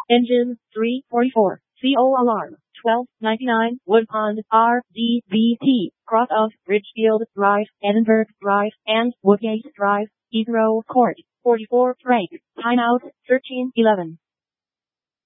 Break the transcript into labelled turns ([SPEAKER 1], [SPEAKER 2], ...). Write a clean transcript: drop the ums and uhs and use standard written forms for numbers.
[SPEAKER 1] Engine 344. CO alarm 1299. Wood Pond RDVT. Cross of Ridgefield Drive, Edinburgh Drive, and Woodgate Drive, Heathrow Court. 44 break. Timeout 1311.